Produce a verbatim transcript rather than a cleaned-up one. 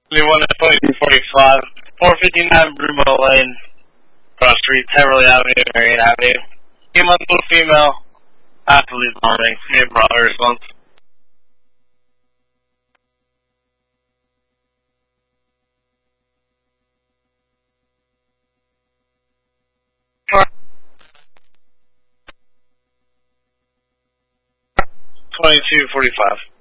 Twenty-one twenty-two forty-five, four fifty-nine Brumo Lane, Cross Street, Heverly Avenue, Marion Avenue. Two-month-old female, athlete morning. Name brother response. Twenty-two forty-five.